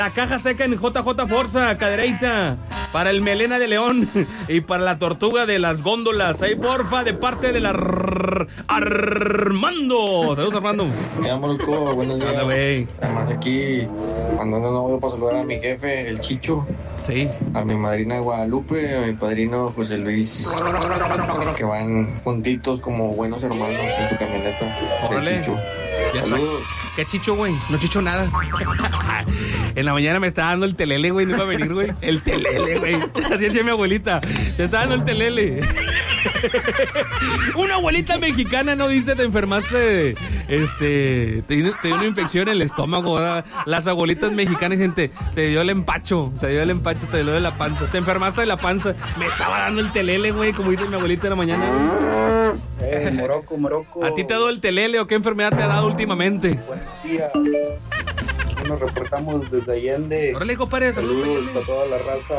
La caja seca en JJ Forza, cadereita. Para el melena de león y para la tortuga de las góndolas. Ahí, porfa, de parte de la Armando. Saludos, Armando. Hola, Morocco, buenos días. Hola, güey. Además aquí, mandando novio para saludar a mi jefe, el Chicho. Sí. A mi madrina Guadalupe, a mi padrino José Luis, que van juntitos como buenos hermanos en su camioneta del Órale. Chicho. Ya Saludos. ¿Qué chicho, güey? No chicho nada. En la mañana me estaba dando el telele, güey. No iba a venir, güey. El telele, güey. Así decía mi abuelita. Te está dando el telele. Una abuelita mexicana no dice te enfermaste te dio una infección en el estómago, ¿verdad? Las abuelitas mexicanas dicen te dio el empacho, te dio de la panza, te enfermaste de la panza. Me estaba dando el telele, güey, como dice mi abuelita en la mañana, güey. Morocco. ¿A ti te ha dado el telele o qué enfermedad te ha dado últimamente? Buenos días. Nos reportamos desde Allende. Órale, compadre, Saludos a toda la raza.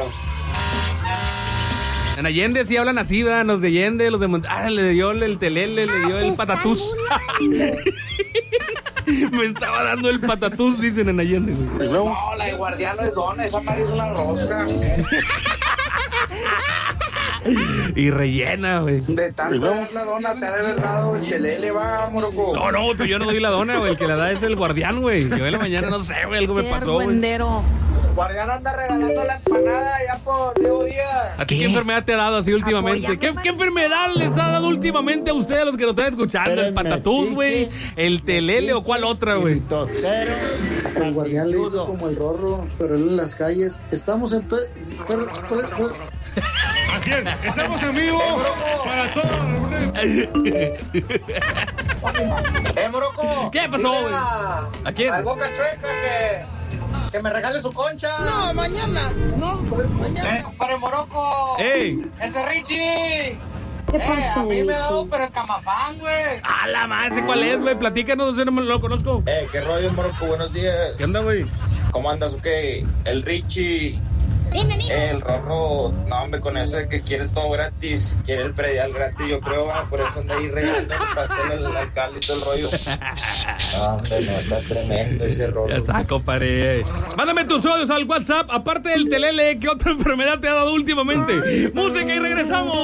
En Allende sí hablan así, ¿verdad? Los de Allende, los de le dio el telele, le dio el patatús. Me estaba dando el patatús, dicen en Allende, güey. No, la de guardián no es dona, esa madre es una rosca. Y rellena, güey. De tanto dar la dona te ha de haber dado el telele, va, Morocco. No, pero yo no doy la dona, güey. El que la da es el guardián, güey. Yo en la mañana no sé, güey, algo me pasó, güey. Guardián anda regalando la empanada ya por Diego Díaz. ¿A ti qué enfermedad te ha dado así últimamente? ¿Qué enfermedad les ha dado últimamente a ustedes, los que nos están escuchando? ¿El patatús, güey? ¿El telele o cuál otra, güey? El guardián le hizo como el Rorro, pero él en las calles. Estamos en... Así es, estamos en vivo para todos. Morocco. ¿Qué pasó, güey? ¿A quién? Al Boca Chueca que me regale su concha. No, mañana. No, mañana. Para el Morocco. ¡Ey! Ese Richie. ¿Qué pasó, A mí me ha dado, hijo? pero el camafán, güey. ¡A la madre! ¿Cuál es, güey? Platícanos, no lo conozco. ¿Qué rollo, Morocco? Buenos días. ¿Qué onda, güey? ¿Cómo andas o qué? El Richie, el Rorro, no, hombre, con eso de que quiere todo gratis, quiere el predial gratis, yo creo, por eso anda ahí regalando el pastel al alcalde y todo el rollo. No, hombre, no, está tremendo ese Rorro. Ya está, compadre. Mándame tus audios al WhatsApp. Aparte del telele, ¿qué otra enfermedad te ha dado últimamente? Música y regresamos.